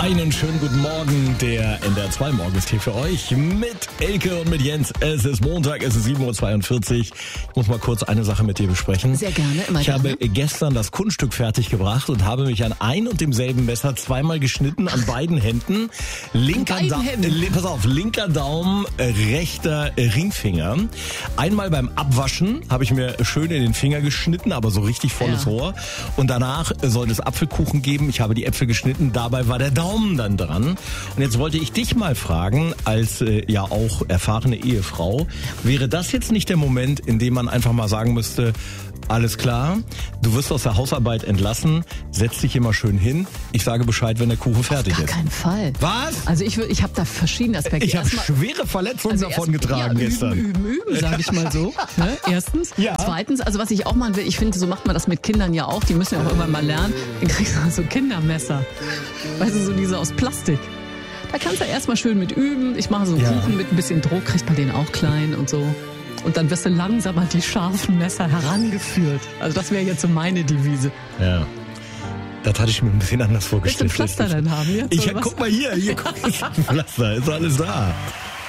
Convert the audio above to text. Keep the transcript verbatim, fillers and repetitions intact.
Einen schönen guten Morgen, der N D R zwei Morgen ist hier für euch mit Elke und mit Jens. Es ist Montag, es ist sieben Uhr zweiundvierzig. Ich muss mal kurz eine Sache mit dir besprechen. Sehr gerne, immer Ich gerne. habe gestern das Kunststück fertiggebracht und habe mich an ein und demselben Messer zweimal geschnitten, an beiden Händen. Linker beiden Daumen, Händen? äh, pass auf, linker Daumen, äh, rechter Ringfinger. Einmal beim Abwaschen habe ich mir schön in den Finger geschnitten, aber so richtig volles Ja. Rohr. Und danach soll es Apfelkuchen geben. Ich habe die Äpfel geschnitten, dabei war der Daumen dann dran. Und jetzt wollte ich dich mal fragen, als äh, ja auch erfahrene Ehefrau, wäre das jetzt nicht der Moment, in dem man einfach mal sagen müsste, alles klar, du wirst aus der Hausarbeit entlassen, setz dich immer schön hin, ich sage Bescheid, wenn der Kuchen fertig Auf gar ist. keinen Fall. Was? Also ich, wür- ich habe da verschiedene Aspekte. Ich habe Erstmal- schwere Verletzungen also davon erst- getragen ja, gestern. Üben, üben, üben, sage ich mal so. Ne? Erstens. Ja. Zweitens, also was ich auch machen will, ich finde, so macht man das mit Kindern ja auch. Die müssen ja auch irgendwann mal lernen. Dann kriegst du so Kindermesser. Weißt du, so diese aus Plastik. Da kannst du erstmal schön mit üben. Ich mache so einen Ja. Kuchen mit ein bisschen Druck, kriegt man den auch klein und so. Und dann wirst du langsam an die scharfen Messer herangeführt. Also das wäre jetzt so meine Devise. Ja. Das hatte ich mir ein bisschen anders Willst du ein vorgestellt. Pflaster denn haben jetzt? Ich, oder was? guck mal hier, hier, guck, ich hab ein Pflaster, ist alles da.